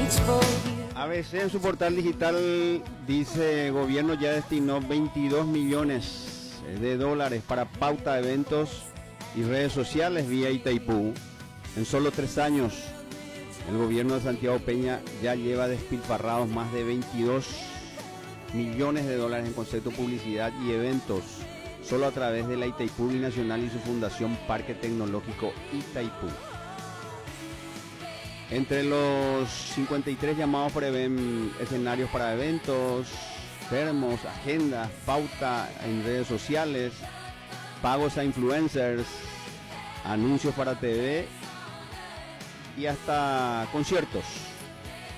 ABC en su portal digital dice: gobierno ya destinó 22 millones de dólares para pauta de eventos y redes sociales vía Itaipú. En solo 3 años, el gobierno de Santiago Peña ya lleva despilfarrados más de 22 millones de dólares en concepto publicidad y eventos, solo a través de la Itaipú Binacional y su fundación Parque Tecnológico Itaipú. Entre los 53 llamados prevén escenarios para eventos, termos, agendas, pauta en redes sociales, pagos a influencers, anuncios para TV y hasta conciertos.